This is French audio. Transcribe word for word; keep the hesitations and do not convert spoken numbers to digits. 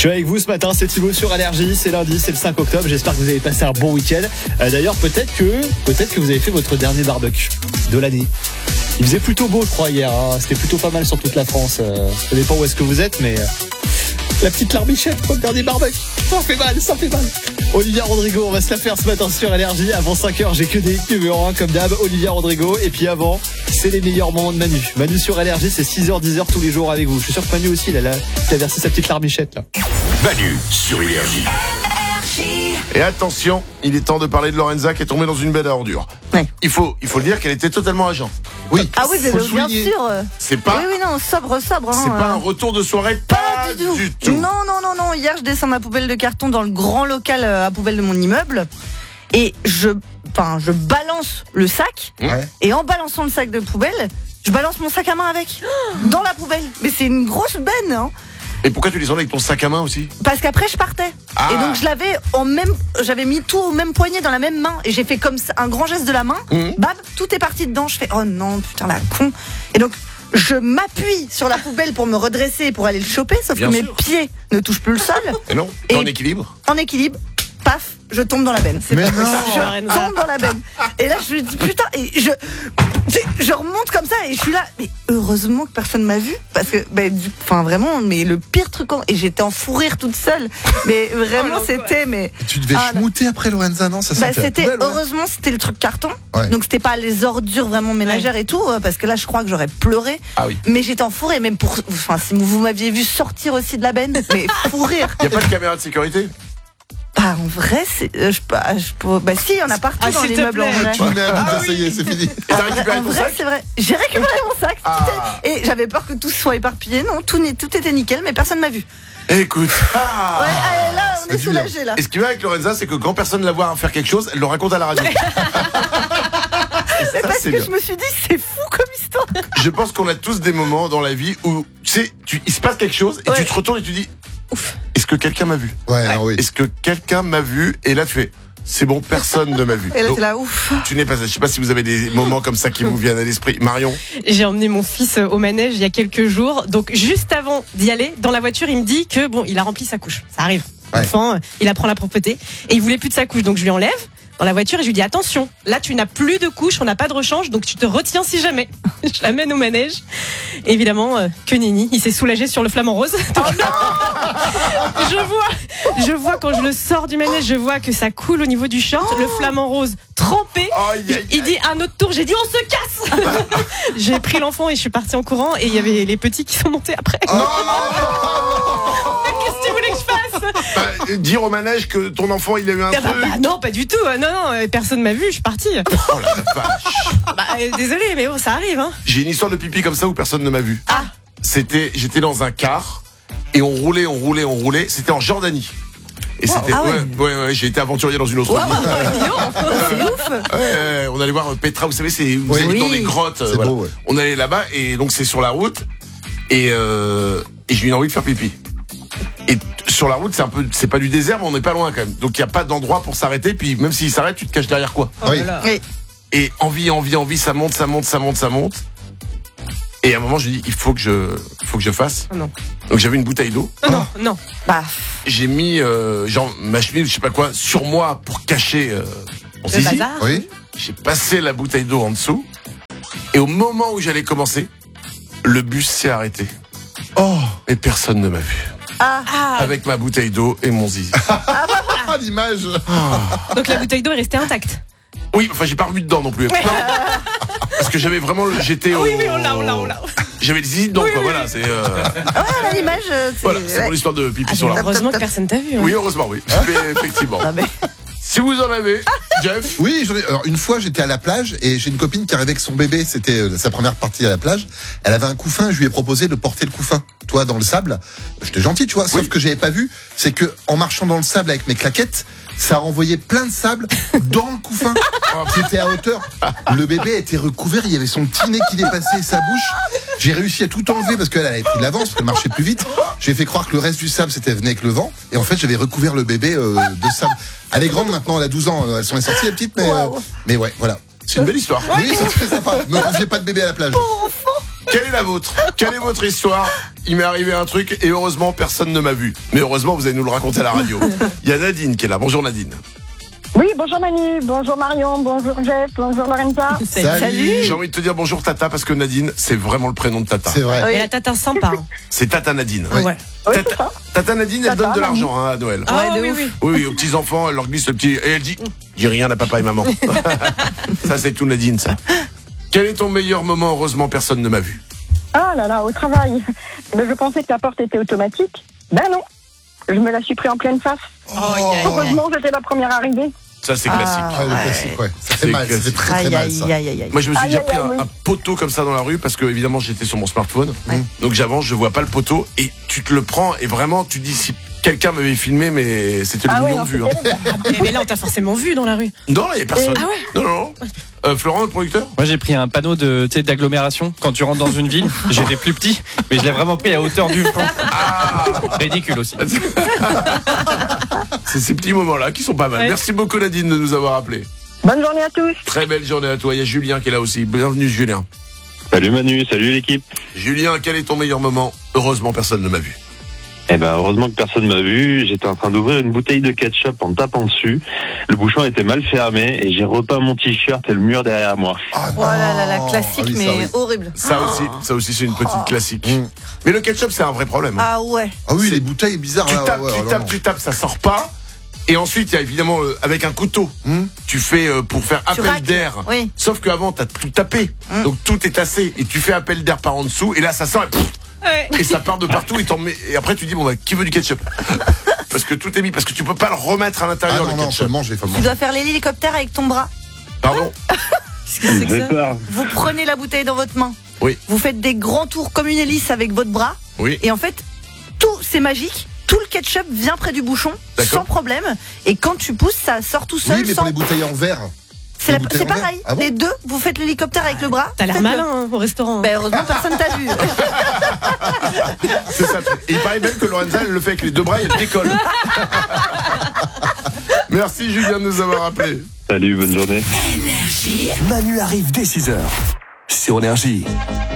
suis avec vous ce matin, c'est Thibaut sur Allergie, c'est lundi, c'est le cinq octobre, j'espère que vous avez passé un bon week-end. Euh, d'ailleurs, peut-être que, peut-être que vous avez fait votre dernier barbecue de l'année. Il faisait plutôt beau, je crois, hier, hein. C'était plutôt pas mal sur toute la France. Euh, ça dépend où est-ce que vous êtes, mais... Euh... La petite larmichette pour le dernier barbecue. Ça fait mal, ça fait mal. Olivia Rodrigo, on va se la faire ce matin sur Allergie. Avant cinq heures, j'ai que des numéros un comme d'hab. Olivia Rodrigo. Et puis avant, c'est les meilleurs moments de Manu. Manu sur Allergie, c'est six heures, dix heures tous les jours avec vous. Je suis sûr que Manu aussi, il a, il a versé sa petite larmichette là. Manu sur Allergie. Et attention, il est temps de parler de Lorenza qui est tombée dans une benne à ordures. Ouais. Il faut, il faut le dire qu'elle était totalement agent. Oui. Ah oui, mais Faut bien souligner. sûr. C'est pas, Oui, oui, non, sobre, sobre. c'est hein, pas euh. un retour de soirée. Pas du tout. du tout. Non, non, non, non. Hier, je descends ma poubelle de carton dans le grand local à poubelle de mon immeuble. Et je, enfin, je balance le sac. Ouais. Et en balançant le sac de poubelle, je balance mon sac à main avec. Dans la poubelle. Mais c'est une grosse benne, hein. Et pourquoi tu descendais avec ton sac à main aussi? Parce qu'après, je partais. Ah. Et donc, je l'avais en même, j'avais mis tout au même poignet dans la même main. Et j'ai fait comme ça, un grand geste de la main. Mmh. Bam, tout est parti dedans. Je fais, oh non, putain, la con. Et donc, je m'appuie sur la poubelle pour me redresser, pour aller le choper. Sauf Bien que sûr. mes pieds ne touchent plus le sol. Et non, t'es Et- en équilibre. En équilibre, paf, je tombe dans la benne. C'est Mais pas non. possible. Je tombe dans la benne. Et là, je me dis, putain, et je, je remonte comme ça et je suis là. Mais heureusement que personne m'a vu. Parce que, ben, du- enfin, vraiment, mais le pire truc, en- et j'étais en fou rire toute seule. Mais vraiment, c'était, mais. Tu devais Ah, schmouter après Lorenza, non? Ça Bah, sentait la c'était, poubelle, ouais. heureusement, c'était le truc carton. Ouais. Donc, c'était pas les ordures vraiment ménagères et tout. euh, Parce que là, je crois que j'aurais pleuré. Ah oui. Mais j'étais en fou rire. Même pour, enfin, si vous m'aviez vu sortir aussi de la benne, mais fou rire. Y a pas de caméra de sécurité? Bah, en vrai, c'est, euh, je, bah, je, pourrais- bah, si, il y en a partout Ah, dans s'il te l'immeuble, en plaît. vrai. Tu le mets à bout, ça y est, c'est fini. Et t'as En récupéré vrai, ton en vrai, sac? c'est vrai. J'ai récupéré mon sac. Ah. tout est- Et j'avais peur que tout soit éparpillé. Non, tout, n'est- tout était nickel, mais personne m'a vu. Écoute. Ah. Ouais, allez, là, on est C'est dur. soulagés, là. Et ce qui va avec Lorenza, c'est que quand personne la voit faire quelque chose, elle le raconte à la radio. C'est Ça, parce c'est que bien. je me suis dit, c'est fou comme histoire. Je pense qu'on a tous des moments dans la vie où, tu sais, tu, il se passe quelque chose et Ouais. tu te retournes et tu dis, est-ce que quelqu'un m'a vu? Ouais, non, oui. Est-ce que quelqu'un m'a vu? Et là, tu fais, c'est bon, personne ne m'a vu. Et là, Donc, c'est là, ouf. tu n'es pas, je sais pas si vous avez des moments comme ça qui vous viennent à l'esprit. Marion? J'ai emmené mon fils au manège il y a quelques jours. Donc, juste avant d'y aller, dans la voiture, il me dit que bon, il a rempli sa couche. Ça arrive. Ouais. L'enfant, il apprend la propreté. Et il voulait plus de sa couche. Donc, je lui enlève dans la voiture et je lui dis attention, là, tu n'as plus de couche, on n'a pas de rechange. Donc, tu te retiens si jamais. Je l'amène au manège. Évidemment, euh, que nenni. Il s'est soulagé sur le flamant rose. Donc, je vois, je vois quand je le sors du manège, je vois que ça coule au niveau du short. Le flamant rose trempé. Aïe, aïe, Il dit un autre tour, j'ai dit on se casse. J'ai pris l'enfant et je suis partie en courant et il y avait les petits qui sont montés après. Oh, Qu'est-ce que tu voulais que je fasse? Bah, dire au manège que ton enfant il a eu un Ah bah, truc. bah, non, pas du tout. Non, non, euh, personne m'a vu, je suis partie. Oh la vache. Bah, euh, désolé, mais oh, ça arrive, hein. J'ai une histoire de pipi comme ça où personne ne m'a vu. Ah. C'était, j'étais dans un car et on roulait, on roulait, on roulait. C'était en Jordanie. Et c'était, ah ouais. ouais, ouais, ouais, j'ai été aventurier dans une autre Waouh, vie. dis donc, c'est ouf. Ouais, on allait voir Petra, vous savez, c'est vous Oui. allez dans Oui. des grottes. euh, C'est voilà. beau, ouais. On allait là-bas et donc c'est sur la route et euh, et j'ai eu envie de faire pipi. Et t- sur la route, c'est un peu, c'est pas du désert, mais on n'est pas loin quand même. Donc il y a pas d'endroit pour s'arrêter. Puis même s'il s'arrête, tu te caches derrière quoi. Oui. Oui. Et envie, envie, envie, ça monte, ça monte, ça monte, ça monte. Et à un moment, je dis, il faut que je, faut que je fasse. Oh non. Donc j'avais une bouteille d'eau. Non, non. Bah, J'ai mis, euh, genre ma chemise, je sais pas quoi, sur moi pour cacher euh, mon Le zizi. bazar. Oui. J'ai passé la bouteille d'eau en dessous. Et au moment où j'allais commencer, le bus s'est arrêté. Oh, Et personne ne m'a vu. ah, Ah, Avec ma bouteille d'eau et mon zizi. ah, l'image. donc la bouteille d'eau est restée intacte. Oui, enfin j'ai pas revu dedans non plus. Parce que j'avais vraiment, le- j'étais au. Oui, oui, on l'a, on l'a, on l'a. J'avais le zizi dedans, Oui, quoi. oui, Voilà, c'est. Euh, ouais, l'image, euh, c'est. voilà, c'est ouais. mon histoire de pipi Ah, sur la route. heureusement que personne t'a vu. hein. Oui, heureusement, oui. Mais effectivement. Ah, mais- Si vous en avez, Jeff. Oui, j'en ai- alors une fois j'étais à la plage et j'ai une copine qui arrivait avec son bébé, c'était euh, sa première partie à la plage. Elle avait un couffin, je lui ai proposé de porter le couffin, toi dans le sable. J'étais gentil, tu vois. Sauf Oui. que j'avais pas vu, c'est que en marchant dans le sable avec mes claquettes, ça renvoyait plein de sable dans le couffin. C'était à hauteur. Le bébé était recouvert, il y avait son petit nez qui dépassait sa bouche. J'ai réussi à tout enlever parce qu'elle avait pris de l'avance, parce qu'elle marchait plus vite. J'ai fait croire que le reste du sable c'était venu avec le vent, et en fait j'avais recouvert le bébé euh, de sable. Elle est grande maintenant, elle a douze ans, elles sont sorties les petites, mais euh, mais ouais, voilà. C'est une belle histoire. Oui, c'est très sympa. Ne confiez pas de bébé à la plage. Quelle est la vôtre? Quelle est votre histoire? Il m'est arrivé un truc et heureusement personne ne m'a vu. Mais heureusement vous allez nous le raconter à la radio. Il y a Nadine qui est là. Bonjour Nadine. Oui, bonjour Manu, bonjour Marion, bonjour Jeff, bonjour Lorenza. Salut. J'ai envie de te dire bonjour Tata parce que Nadine c'est vraiment le prénom de Tata. C'est vrai. Et la tata sympa. hein. C'est Tata Nadine. Oui. Ouais. Oui, c'est Tata, ça. Tata Nadine elle Tata, donne de maman. l'argent hein, à Noël. Ah Ouais, de oui, ouf. oui. Oui, oui, aux petits enfants, elle leur glisse le petit et elle dit dis rien à papa et maman. Ça c'est tout Nadine ça. Quel est ton meilleur moment? Heureusement personne ne m'a vu. Ah là là, au travail. Ben, je pensais que la porte était automatique. Ben non, je me la suis pris en pleine face. Oh, Heureusement, j'étais la première arrivée. Ça c'est classique. Ah, le classique, ouais. Ça fait C'est mal, ça fait classique. très très Aïe, mal aïe, ça. aïe, aïe, aïe. Moi je me suis Aïe, déjà aïe, pris aïe, un, oui. un poteau comme ça dans la rue parce que évidemment j'étais sur mon smartphone. Donc j'avance, je vois pas le poteau et tu te le prends et vraiment tu dis si quelqu'un m'avait filmé mais c'était le Ah ouais, million non, de vues. c'était Hein. terrible. Mais là, on t'a forcément vu dans la rue. Non, il y a personne. Ah ouais. Non, non. Euh, Florent, le producteur? Moi j'ai pris un panneau de tu sais, d'agglomération quand tu rentres dans une ville. J'étais plus petit, mais je l'ai vraiment pris à hauteur du front. Ridicule aussi. C'est ces petits moments-là qui sont pas mal. Ouais. Merci beaucoup Nadine de nous avoir appelés. Bonne journée à tous. Très belle journée à toi. Il y a Julien qui est là aussi. Bienvenue Julien. Salut Manu, salut l'équipe. Julien, quel est ton meilleur moment? Heureusement personne ne m'a vu. Eh ben heureusement que personne m'a vu. J'étais en train d'ouvrir une bouteille de ketchup en tapant dessus. Le bouchon était mal fermé et j'ai repeint mon t-shirt et le mur derrière moi. Ah, Oh là là, la non. classique, Ah oui, ça, mais oui. horrible. Ça aussi, ça aussi c'est une petite classique. Mm. Mais le ketchup c'est un vrai problème. Ah ouais. Ah oui, les bouteilles bizarres Tu là. tapes, ouais, tu ouais, tapes, non. tu tapes, ça sort pas. Et ensuite, il y a évidemment euh, avec un couteau, Hmm. tu fais euh, pour faire Tu appel raques. d'air. Oui. Sauf qu'avant, t'as tout tapé, Hmm. donc tout est tassé et tu fais appel d'air par en dessous et là ça sort et, pff, Ouais. et ça part de partout et, t'en mets- et après tu dis bon bah qui veut du ketchup? Parce que tout est mis, parce que tu peux pas le remettre à Ah l'intérieur non, le non, faut ketchup. le manger, faut le Tu manger. dois faire l'hélicoptère avec ton bras. Pardon. Qu'est-ce que c'est que J'ai ça peur. Vous prenez la bouteille dans votre main. Oui. Vous faites des grands tours comme une hélice avec votre bras. Oui. Et en fait, tout, c'est magique. Tout le ketchup vient près du bouchon, D'accord. sans problème. Et quand tu pousses, ça sort tout seul. Oui, mais sans... pour les bouteilles en verre. C'est les la- bouteilles c'est en verre. pareil. Ah bon les deux, vous faites l'hélicoptère avec le bras. T'as l'air Faites-le. malin hein, au restaurant. hein. Ben, heureusement, personne t'a vu. C'est ça. Et il paraît même que Lorenza elle le fait avec les deux bras et elle décolle. Merci Julien de nous avoir appelés. Salut, bonne journée. Manu arrive dès six heures sur Énergie.